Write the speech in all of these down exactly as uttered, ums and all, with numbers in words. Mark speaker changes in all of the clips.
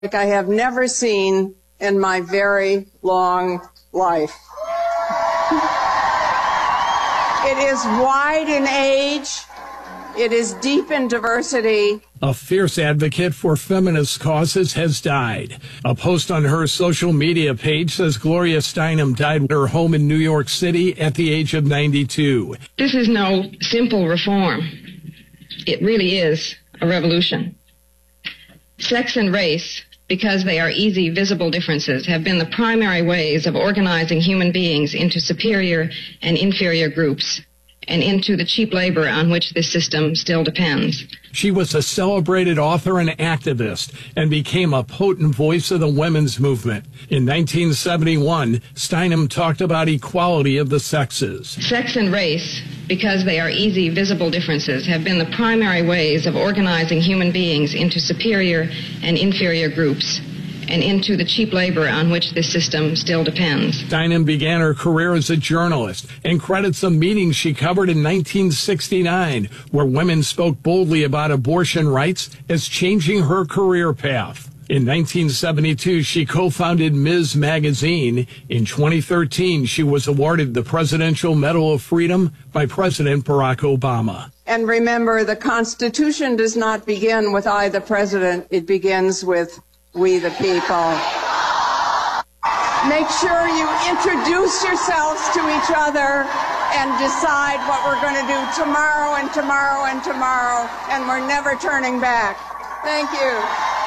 Speaker 1: like I have never seen in my very long life. It is wide in age. It is deep in diversity.
Speaker 2: A fierce advocate for feminist causes has died. A post on her social media page says Gloria Steinem died at her home in New York City at the age of ninety-two.
Speaker 3: This is no simple reform. It really is a revolution. Sex and race, because they are easy, visible differences, have been the primary ways of organizing human beings into superior and inferior groups, and into the cheap labor on which this system still depends.
Speaker 2: She was a celebrated author and activist and became a potent voice of the women's movement. In nineteen seventy-one, Steinem talked about equality of the sexes.
Speaker 3: Sex and race, because they are easy, visible differences, have been the primary ways of organizing human beings into superior and inferior groups, and into the cheap labor on which this system still depends.
Speaker 2: Steinem began her career as a journalist and credits a meeting she covered in nineteen sixty-nine, where women spoke boldly about abortion rights, as changing her career path. In nineteen seventy-two, she co-founded Miz Magazine. In twenty thirteen, she was awarded the Presidential Medal of Freedom by President Barack Obama.
Speaker 1: And remember, the Constitution does not begin with I, the President. It begins with we, the people. Make sure you introduce yourselves to each other and decide what we're going to do tomorrow and tomorrow and tomorrow, and we're never turning back. Thank you.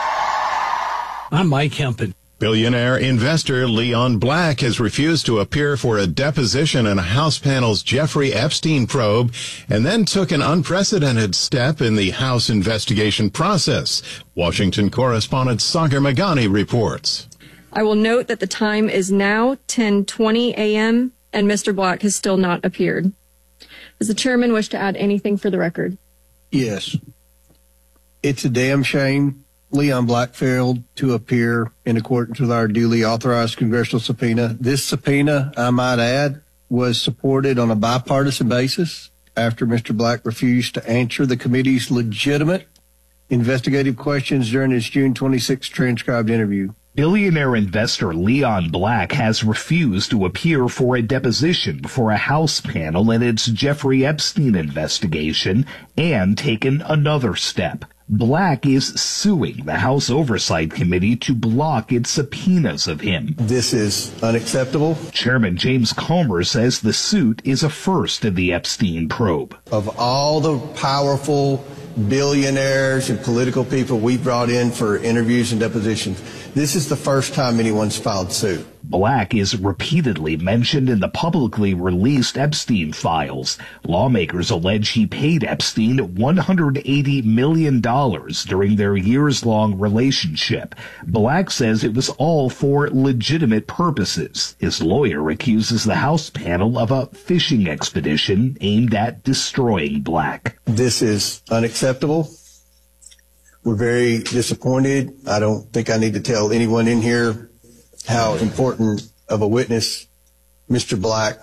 Speaker 2: I'm Mike Hempen.
Speaker 4: Billionaire investor Leon Black has refused to appear for a deposition in a House panel's Jeffrey Epstein probe, and then took an unprecedented step in the House investigation process. Washington correspondent Sagar Meghani reports.
Speaker 5: I will note that the time is now ten twenty a.m. and Mister Black has still not appeared. Does the chairman wish to add anything for the record?
Speaker 6: Yes. It's a damn shame Leon Black failed to appear in accordance with our duly authorized congressional subpoena. This subpoena, I might add, was supported on a bipartisan basis after Mister Black refused to answer the committee's legitimate investigative questions during his June twenty-sixth transcribed interview.
Speaker 7: Billionaire investor Leon Black has refused to appear for a deposition before a House panel in its Jeffrey Epstein investigation and taken another step. Black is suing the House Oversight Committee to block its subpoenas of him.
Speaker 6: This is unacceptable.
Speaker 7: Chairman James Comer says the suit is a first in the Epstein probe.
Speaker 6: Of all the powerful billionaires and political people we brought in for interviews and depositions, this is the first time anyone's filed suit.
Speaker 7: Black is repeatedly mentioned in the publicly released Epstein files. Lawmakers allege he paid Epstein one hundred eighty million dollars during their years-long relationship. Black says it was all for legitimate purposes. His lawyer accuses the House panel of a fishing expedition aimed at destroying Black.
Speaker 6: This is unacceptable. We're very disappointed. I don't think I need to tell anyone in here how important of a witness Mister Black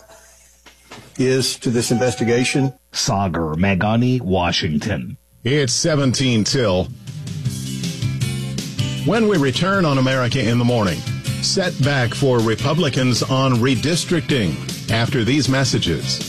Speaker 6: is to this investigation.
Speaker 7: Sagar Meghani, Washington.
Speaker 4: It's seventeen till. When we return on America in the Morning, setback for Republicans on redistricting after these messages.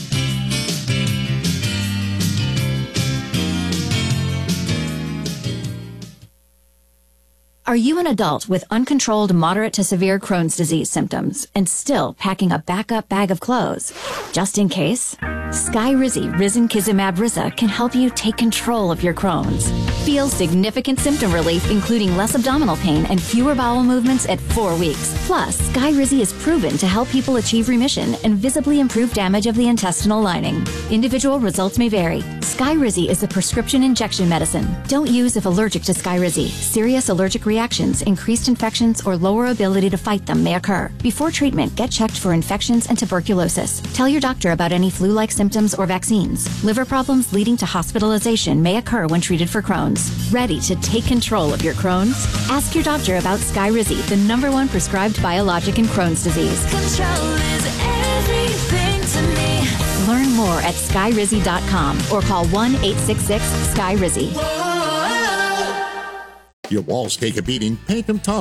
Speaker 8: Are you an adult with uncontrolled moderate to severe Crohn's disease symptoms and still packing a backup bag of clothes just in case? Skyrizi Risankizumab Riza can help you take control of your Crohn's. Feel significant symptom relief, including less abdominal pain and fewer bowel movements at four weeks. Plus, Skyrizi is proven to help people achieve remission and visibly improve damage of the intestinal lining. Individual results may vary. Skyrizi is a prescription injection medicine. Don't use if allergic to Skyrizi. Serious allergic reactions, increased infections, or lower ability to fight them may occur. Before treatment, get checked for infections and tuberculosis. Tell your doctor about any flu-like symptoms or vaccines. Liver problems leading to hospitalization may occur when treated for Crohn's. Ready to take control of your Crohn's? Ask your doctor about Skyrizi, the number one prescribed biologic in Crohn's disease.
Speaker 9: Control is everything to me.
Speaker 8: Learn more at skyrizi dot com or call one eight six six, S K Y R I Z I.
Speaker 10: Your walls take a beating, paint them taller.